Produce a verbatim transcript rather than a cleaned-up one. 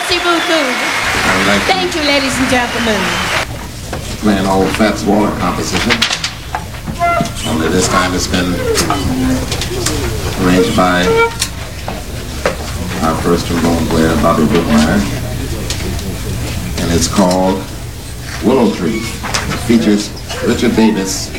Merci beaucoup. Like Thank you, ladies and gentlemen. Playing old Fats Waller composition. Only this time it's been arranged by our first trombone player, Bobby Brookmeyer. And it's called Willow Tree. It features Richard Davis